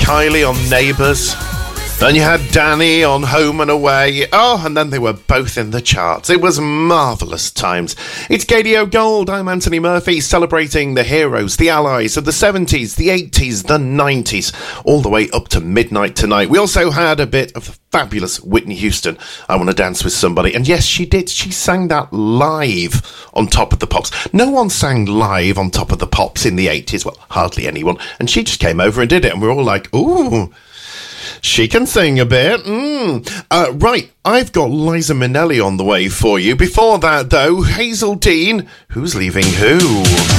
Kylie on Neighbours. Then you had Danny on Home and Away. Oh, and then they were both in the charts. It was marvellous times. It's KDO Gold. I'm Anthony Murphy, celebrating the heroes, the allies of the 70s, the 80s, the 90s, all the way up to midnight tonight. We also had a bit of the fabulous Whitney Houston, I Want to Dance with Somebody. And yes, she did. She sang that live on Top of the Pops. No one sang live on Top of the Pops in the 80s. Well, hardly anyone. And she just came over and did it. And we're all like, ooh, she can sing a bit. Right, I've got Liza Minnelli on the way for you. Before that, though, Hazel Dean, Who's Leaving Who?